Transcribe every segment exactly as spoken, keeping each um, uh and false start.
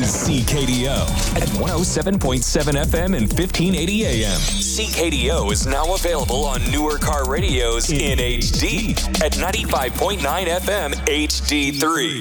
C K D O at one oh seven point seven F M and fifteen eighty A M. C K D O is now available on newer car radios in H D at ninety-five point nine F M H D three.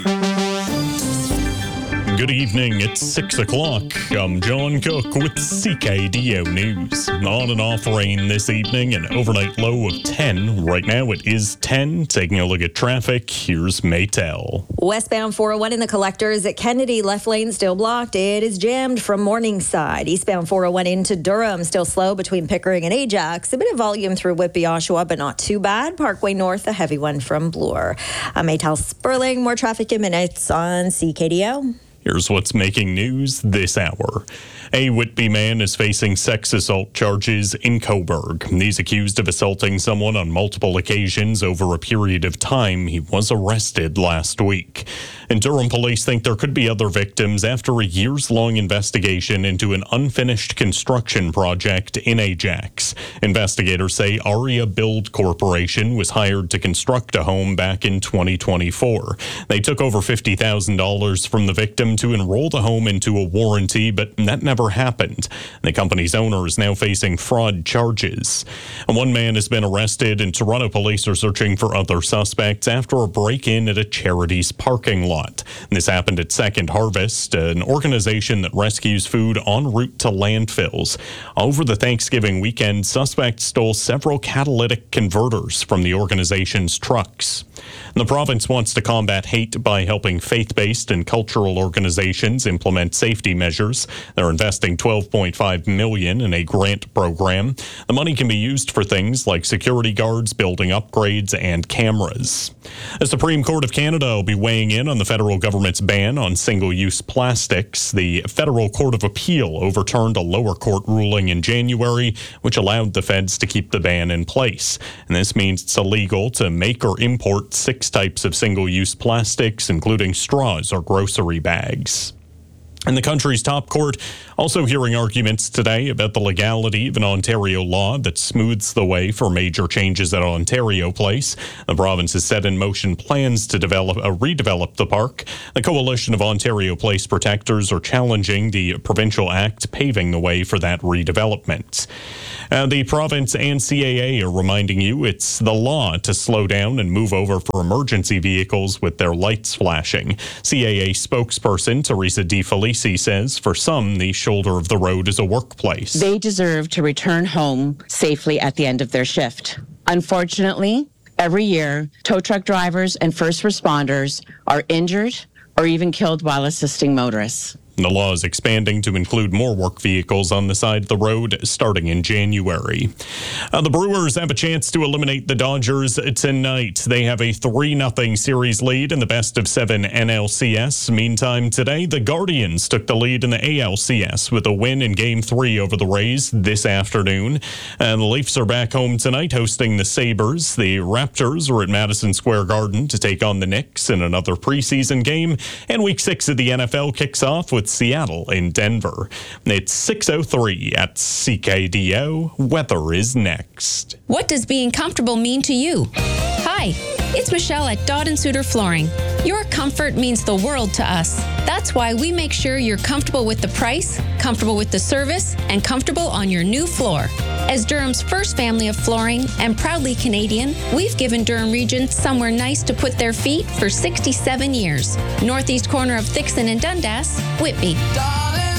Good evening, it's six o'clock. I'm John Cook with C K D O News. On and off rain this evening, an overnight low of ten. Right now it is ten. Taking a look at traffic, here's Maytel. Westbound four oh one in the collectors at Kennedy, left lane still blocked. It is jammed from Morningside. Eastbound four oh one into Durham, still slow between Pickering and Ajax. A bit of volume through Whitby, Oshawa, but not too bad. Parkway North, a heavy one from Bloor. I'm Maytel Sperling. More traffic in minutes on C K D O. Here's what's making news this hour. A Whitby man is facing sex assault charges in Cobourg. He's accused of assaulting someone on multiple occasions over a period of time. He was arrested last week. And Durham police think there could be other victims after a years-long investigation into an unfinished construction project in Ajax. Investigators say Aria Build Corporation was hired to construct a home back in twenty twenty-four. They took over fifty thousand dollars from the victim to enroll the home into a warranty, but that never happened. The company's owner is now facing fraud charges. And one man has been arrested, and Toronto police are searching for other suspects after a break-in at a charity's parking lot. This happened at Second Harvest, an organization that rescues food en route to landfills. Over the Thanksgiving weekend, suspects stole several catalytic converters from the organization's trucks. The province wants to combat hate by helping faith-based and cultural organizations implement safety measures. They're investing twelve point five million dollars in a grant program. The money can be used for things like security guards, building upgrades, and cameras. The Supreme Court of Canada will be weighing in on the federal government's ban on single-use plastics. The Federal Court of Appeal overturned a lower court ruling in January, which allowed the feds to keep the ban in place. And this means it's illegal to make or import six types of single-use plastics, including straws or grocery bags. And the country's top court also hearing arguments today about the legality of an Ontario law that smooths the way for major changes at Ontario Place. The province has set in motion plans to develop uh, redevelop the park. The Coalition of Ontario Place Protectors are challenging the provincial act paving the way for that redevelopment. Uh, the province and C A A are reminding you it's the law to slow down and move over for emergency vehicles with their lights flashing. C A A spokesperson Teresa DeFelice says for some, the shoulder of the road is a workplace. They deserve to return home safely at the end of their shift. Unfortunately, every year, tow truck drivers and first responders are injured or even killed while assisting motorists. The law is expanding to include more work vehicles on the side of the road starting in January. Uh, the Brewers have a chance to eliminate the Dodgers tonight. They have a three nothing series lead in the best of seven N L C S. Meantime, today, the Guardians took the lead in the A L C S with a win in Game three over the Rays this afternoon. And the Leafs are back home tonight hosting the Sabres. The Raptors are at Madison Square Garden to take on the Knicks in another preseason game. And Week six of the N F L kicks off with Seattle in Denver. It's six oh three at C K D O. Weather is next. What does being comfortable mean to you? Hi, it's Michelle at Dodd and Suter Flooring. Your comfort means the world to us. That's why we make sure you're comfortable with the price, comfortable with the service, and comfortable on your new floor. As Durham's first family of flooring and proudly Canadian, we've given Durham Region somewhere nice to put their feet for sixty-seven years. Northeast corner of Thixon and Dundas, Whitby. Dodd and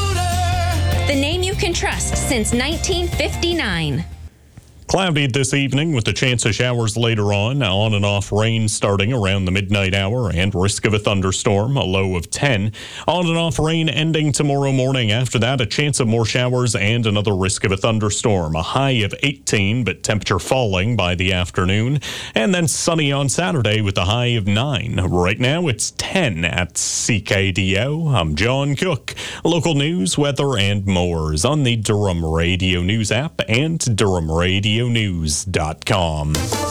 Suter. The name you can trust since nineteen fifty-nine. Cloudy this evening with a chance of showers later on. On and off rain starting around the midnight hour and risk of a thunderstorm, a low of ten. On and off rain ending tomorrow morning. After that, a chance of more showers and another risk of a thunderstorm. A high of eighteen, but temperature falling by the afternoon. And then sunny on Saturday with a high of nine. Right now, it's ten at C K D O. I'm John Cook. Local news, weather, and more is on the Durham Radio News app and Durham Radio News dot com.